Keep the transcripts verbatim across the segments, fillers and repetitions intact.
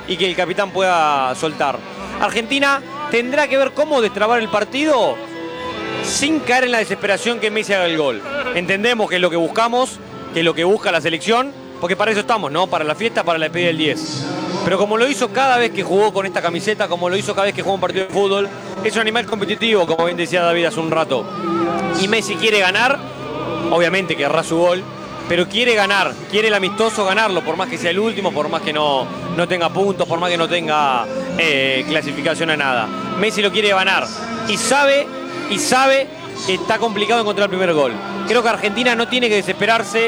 y que el capitán pueda soltar. Argentina tendrá que ver cómo destrabar el partido sin caer en la desesperación que Messi haga el gol. Entendemos que es lo que buscamos, que es lo que busca la selección, porque para eso estamos, ¿no? Para la fiesta, para la despedida del diez. Pero como lo hizo cada vez que jugó con esta camiseta, como lo hizo cada vez que jugó un partido de fútbol, es un animal competitivo, como bien decía David hace un rato. Y Messi quiere ganar, obviamente querrá su gol, pero quiere ganar, quiere el amistoso ganarlo, por más que sea el último, por más que no, no tenga puntos, por más que no tenga eh, clasificación a nada. Messi lo quiere ganar y sabe, y sabe que está complicado encontrar el primer gol. Creo que Argentina no tiene que desesperarse,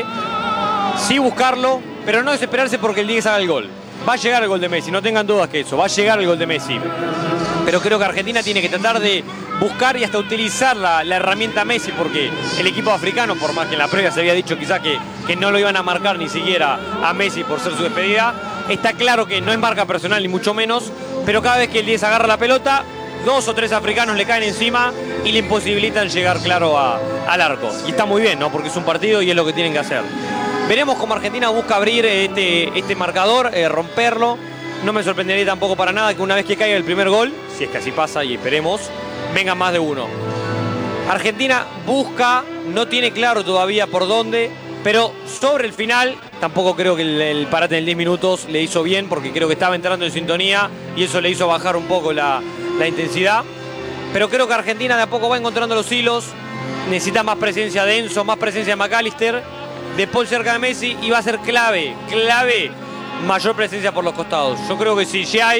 sí buscarlo, pero no desesperarse porque el diez haga el gol. Va a llegar el gol de Messi, no tengan dudas que eso, va a llegar el gol de Messi. Pero creo que Argentina tiene que tratar de buscar y hasta utilizar la, la herramienta Messi, porque el equipo africano, por más que en la previa se había dicho quizás que, que no lo iban a marcar ni siquiera a Messi por ser su despedida, está claro que no es marca personal ni mucho menos, pero cada vez que el diez agarra la pelota, dos o tres africanos le caen encima y le imposibilitan llegar claro a, al arco. Y está muy bien, ¿no? Porque es un partido y es lo que tienen que hacer. Veremos cómo Argentina busca abrir este, este marcador, eh, romperlo. No me sorprendería tampoco para nada que una vez que caiga el primer gol, si es que así pasa y esperemos, venga más de uno. Argentina busca, no tiene claro todavía por dónde, pero sobre el final, tampoco creo que el, el parate en diez minutos le hizo bien, porque creo que estaba entrando en sintonía y eso le hizo bajar un poco la, la intensidad. Pero creo que Argentina de a poco va encontrando los hilos, necesita más presencia de Enzo, más presencia de McAllister, de Paul cerca de Messi, y va a ser clave, clave, mayor presencia por los costados. Yo creo que si hay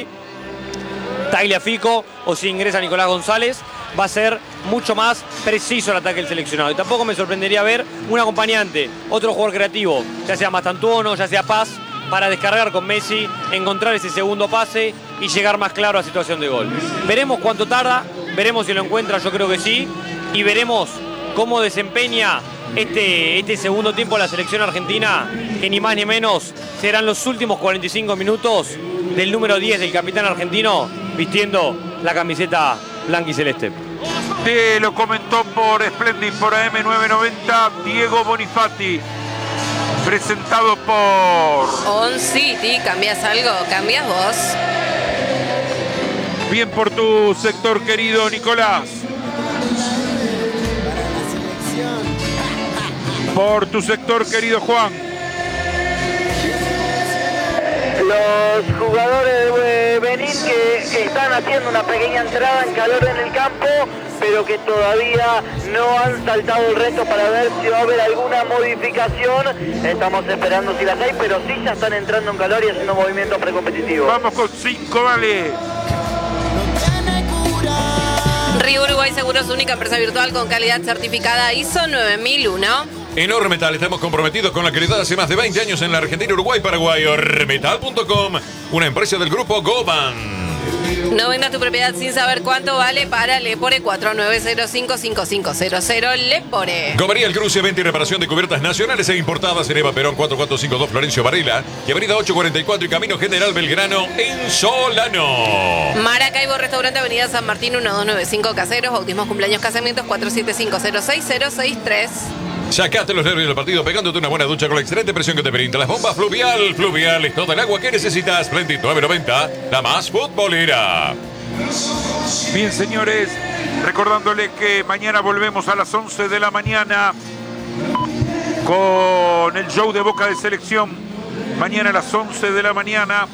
Tagliafico o si ingresa Nicolás González, va a ser mucho más preciso el ataque del seleccionado. Y tampoco me sorprendería ver un acompañante, otro jugador creativo, ya sea Mastantuono, ya sea Paz, para descargar con Messi, encontrar ese segundo pase y llegar más claro a la situación de gol. Veremos cuánto tarda, veremos si lo encuentra, yo creo que sí, y veremos cómo desempeña este, este segundo tiempo la selección argentina, que ni más ni menos serán los últimos cuarenta y cinco minutos del número diez del capitán argentino vistiendo la camiseta blanca y celeste. Te lo comentó por Splendid, por A M nueve noventa, Diego Bonifati, presentado por On City. ¿Cambias algo? ¿Cambias vos? Bien por tu sector, querido Nicolás. Por tu sector, querido Juan. Los jugadores de Benín que están haciendo una pequeña entrada en calor en el campo, pero que todavía no han saltado el resto para ver si va a haber alguna modificación. Estamos esperando si las hay, pero sí ya están entrando en calor y haciendo movimientos precompetitivos. Vamos con cinco, vale. Río Uruguay Seguros, única empresa virtual con calidad certificada I S O nueve mil uno. En Ormetal estamos comprometidos con la calidad hace más de veinte años en la Argentina, Uruguay, Paraguay. Ormetal punto com, una empresa del grupo Goban. No vendas tu propiedad sin saber cuánto vale para Lepore. Cuatro nueve cero cinco cinco cinco cero cero Lepore. Gomería El Cruce, venta y reparación de cubiertas nacionales e importadas en Eva Perón cuatro cuatro cinco dos Florencio Varela y avenida ocho cuarenta y cuatro y Camino General Belgrano en Solano. Maracaibo Restaurante, avenida San Martín uno dos nueve cinco Caseros. Bautismos, cumpleaños, casamientos cuatro siete cinco cero seis cero seis tres. Sacate los nervios del partido pegándote una buena ducha con la excelente presión que te brinda las bombas Fluvial. Fluvial es toda el agua que necesitas. Splendid nueve noventa, la más futbolera. Bien, señores, recordándoles que mañana volvemos a las once de la mañana con el show de Boca de Selección. Mañana a las once de la mañana,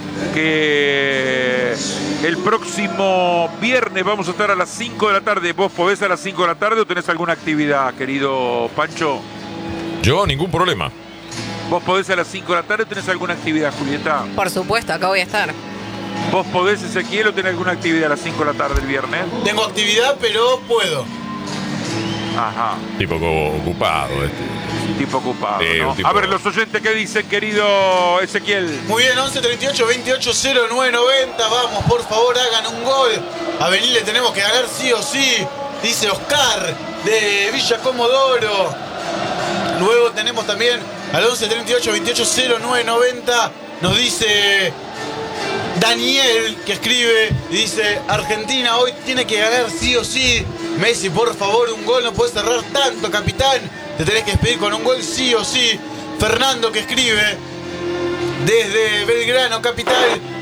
que el próximo viernes vamos a estar a las cinco de la tarde. ¿Vos podés a las cinco de la tarde o tenés alguna actividad, querido Pancho? Yo, ningún problema. ¿Vos podés a las cinco de la tarde o tenés alguna actividad, Julieta? Por supuesto, acá voy a estar. ¿Vos podés, Ezequiel, o tenés alguna actividad a las cinco de la tarde el viernes? Tengo actividad, pero puedo. Ajá. Tipo ocupado este. Tipo ocupado, Sí, ¿no? tipo... A ver, los oyentes, ¿qué dicen, querido Ezequiel? Muy bien, once treinta y ocho veintiocho cero nueve noventa. Vamos, por favor, hagan un gol. A Benín le tenemos que ganar sí o sí, dice Oscar de Villa Comodoro. Luego tenemos también al once treinta y ocho veintiocho cero nueve noventa. Nos dice Daniel, que escribe y dice: Argentina hoy tiene que ganar sí o sí. Messi, por favor, un gol, no puedes cerrar tanto, capitán. Te tenés que despedir con un gol sí o sí. Fernando, que escribe desde Belgrano, capital: